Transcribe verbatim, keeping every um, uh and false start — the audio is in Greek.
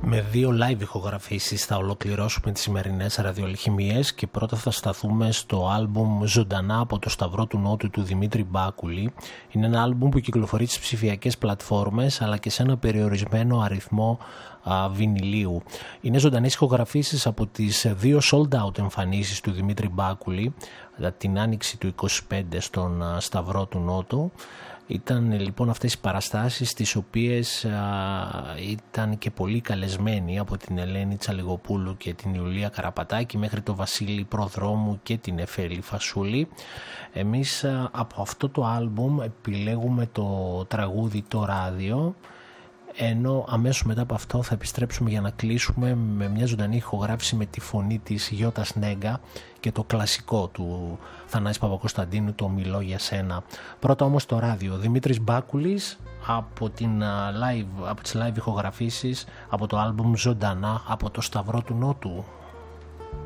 Με δύο live ηχογραφήσεις θα ολοκληρώσουμε τις σημερινές ραδιολιχημίες και πρώτα θα σταθούμε στο άλμπουμ Ζωντανά από το Σταυρό του Νότου του Δημήτρη Μπάκουλη. Είναι ένα άλμπουμ που κυκλοφορεί στις ψηφιακές πλατφόρμες αλλά και σε ένα περιορισμένο αριθμό α, βινιλίου. Είναι ζωντανές ηχογραφήσεις από τις δύο sold out εμφανίσεις του Δημήτρη Μπάκουλη την άνοιξη του είκοσι πέντε στον α, Σταυρό του Νότου. Ήταν λοιπόν αυτές οι παραστάσεις τις οποίες α, ήταν και πολύ καλεσμένοι από την Ελένη Τσαλιγοπούλου και την Ιουλία Καραπατάκη μέχρι το Βασίλη Προδρόμου και την Εφέλη Φασούλη. Εμείς α, από αυτό το άλμπουμ επιλέγουμε το τραγούδι «Το Ράδιο», ενώ αμέσως μετά από αυτό θα επιστρέψουμε για να κλείσουμε με μια ζωντανή ηχογράφηση με τη φωνή της Γιώτας Νέγκα και το κλασικό του Θανάση Παπακοσταντίνου, το «Μιλώ για σένα». Πρώτα όμως το ράδιο, Δημήτρης Μπάκουλης από, την live, από τις live ηχογραφήσεις από το άλμπουμ Ζωντανά από το Σταυρό του Νότου.